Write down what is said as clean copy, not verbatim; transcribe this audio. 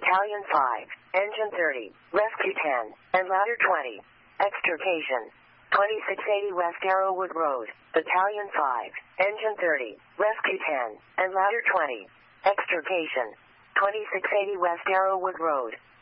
Battalion 5, Engine 30, Rescue 10, and Ladder 20. Extrication. 2680 West Arrowwood Road, Battalion 5, Engine 30, Rescue 10, and Ladder 20. Extrication. 2680 West Arrowwood Road,